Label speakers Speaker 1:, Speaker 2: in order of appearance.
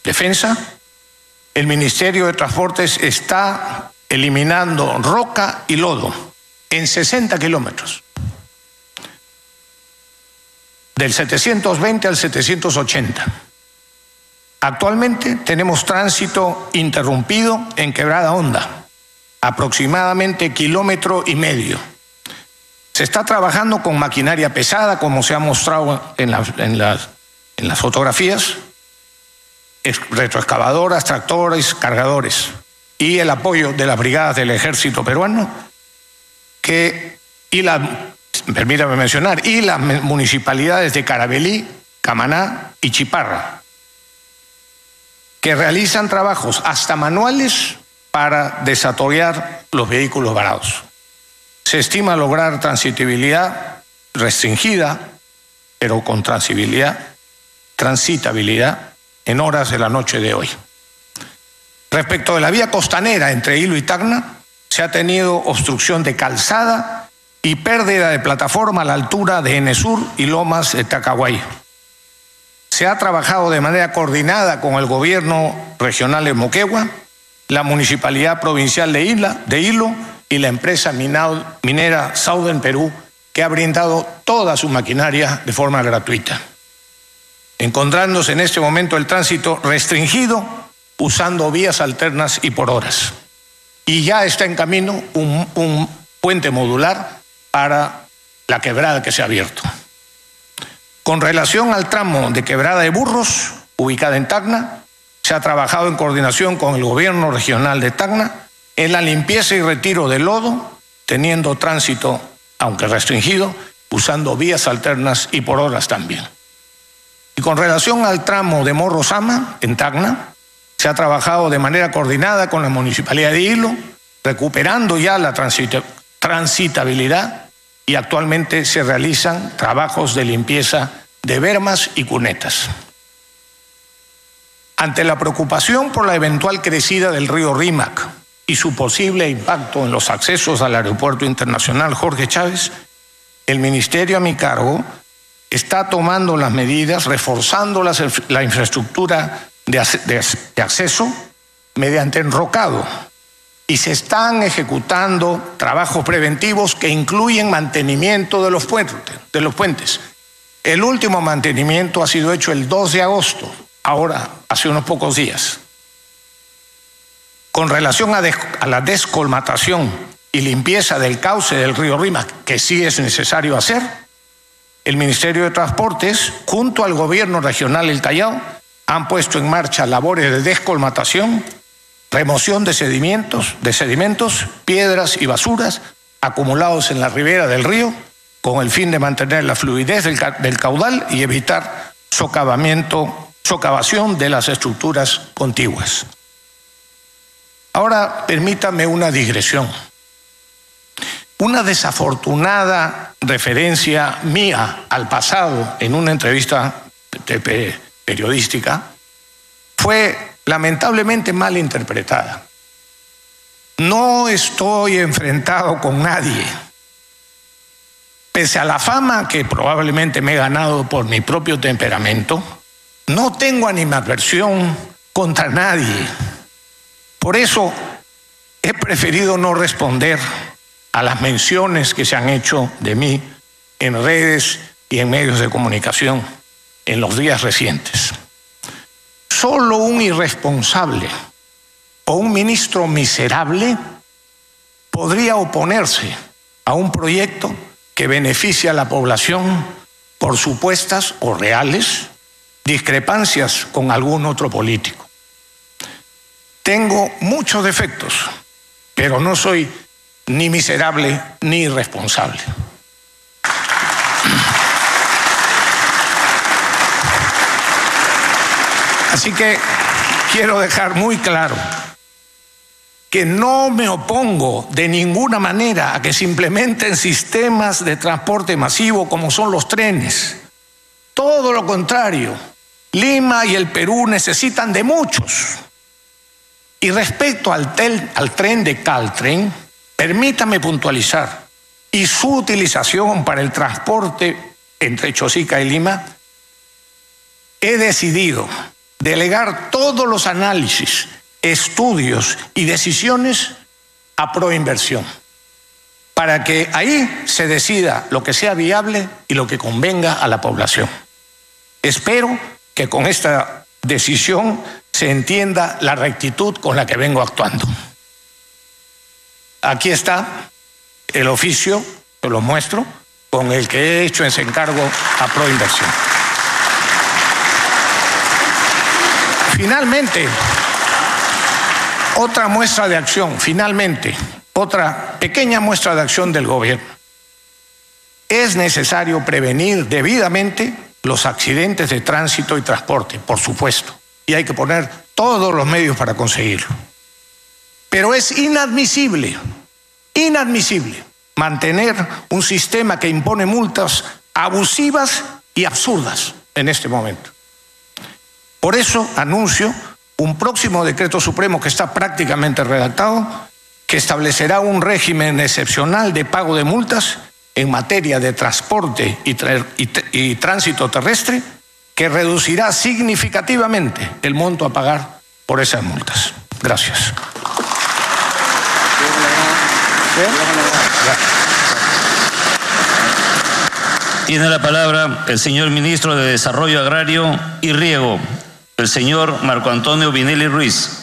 Speaker 1: defensa, el Ministerio de Transportes está eliminando roca y lodo en 60 kilómetros. Del 720 al 780. Actualmente tenemos tránsito interrumpido en Quebrada Honda, aproximadamente 1,5 kilómetros. Se está trabajando con maquinaria pesada, como se ha mostrado en las fotografías, retroexcavadoras, tractores, cargadores, y el apoyo de las brigadas del Ejército Peruano, permítame mencionar, y las municipalidades de Caravelí, Camaná y Chiparra, que realizan trabajos hasta manuales para desatorear los vehículos varados. Se estima lograr transitabilidad restringida, pero con transitabilidad en horas de la noche de hoy. Respecto de la vía costanera entre Hilo y Tacna, se ha tenido obstrucción de calzada y pérdida de plataforma a la altura de Enesur y Lomas de Tacaguay. Se ha trabajado de manera coordinada con el gobierno regional de Moquegua, la Municipalidad Provincial de Hilo y la empresa minera Southern Perú, que ha brindado toda su maquinaria de forma gratuita, encontrándose en este momento el tránsito restringido usando vías alternas y por horas. Y ya está en camino un puente modular para la quebrada que se ha abierto. Con relación al tramo de Quebrada de Burros, ubicada en Tacna, se ha trabajado en coordinación con el gobierno regional de Tacna en la limpieza y retiro del lodo, teniendo tránsito, aunque restringido, usando vías alternas y por horas también. Y con relación al tramo de Morro Sama, en Tacna, se ha trabajado de manera coordinada con la Municipalidad de Hilo, recuperando ya la transitabilidad, y actualmente se realizan trabajos de limpieza de bermas y cunetas. Ante la preocupación por la eventual crecida del río Rímac y su posible impacto en los accesos al Aeropuerto Internacional Jorge Chávez, el Ministerio a mi cargo está tomando las medidas, reforzando la infraestructura de acceso mediante enrocado, y se están ejecutando trabajos preventivos que incluyen mantenimiento de los puentes. El último mantenimiento ha sido hecho el 2 de agosto, ahora, hace unos pocos días. Con relación a la descolmatación y limpieza del cauce del río Rímac, que sí es necesario hacer, el Ministerio de Transportes, junto al Gobierno Regional del Callao, han puesto en marcha labores de descolmatación, remoción de sedimentos, piedras y basuras acumulados en la ribera del río, con el fin de mantener la fluidez del caudal y evitar socavación de las estructuras contiguas. Ahora permítame una digresión. Una desafortunada referencia mía al pasado en una entrevista periodística fue lamentablemente mal interpretada. No estoy enfrentado con nadie. Pese a la fama que probablemente me he ganado por mi propio temperamento, no tengo animadversión contra nadie. Por eso he preferido no responder a las menciones que se han hecho de mí en redes y en medios de comunicación en los días recientes. Solo un irresponsable o un ministro miserable podría oponerse a un proyecto que beneficia a la población por supuestas o reales discrepancias con algún otro político. Tengo muchos defectos, pero no soy ni miserable ni irresponsable. Así que quiero dejar muy claro que no me opongo de ninguna manera a que se implementen sistemas de transporte masivo como son los trenes. Todo lo contrario, Lima y el Perú necesitan de muchos. Y respecto al tren de Caltren, permítame puntualizar, y su utilización para el transporte entre Chosica y Lima, he decidido delegar todos los análisis, estudios y decisiones a Proinversión, para que ahí se decida lo que sea viable y lo que convenga a la población. Espero que con esta decisión se entienda la rectitud con la que vengo actuando. Aquí está el oficio, te lo muestro, con el que he hecho ese encargo a Proinversión. Finalmente, otra muestra de acción, otra pequeña muestra de acción del gobierno. Es necesario prevenir debidamente los accidentes de tránsito y transporte, por supuesto, y hay que poner todos los medios para conseguirlo. Pero es inadmisible mantener un sistema que impone multas abusivas y absurdas en este momento. Por eso anuncio un próximo decreto supremo que está prácticamente redactado, que establecerá un régimen excepcional de pago de multas en materia de transporte y tránsito terrestre, que reducirá significativamente el monto a pagar por esas multas. Gracias.
Speaker 2: Tiene la palabra el señor Ministro de Desarrollo Agrario y Riego, el señor Marco Antonio Vinelli Ruiz.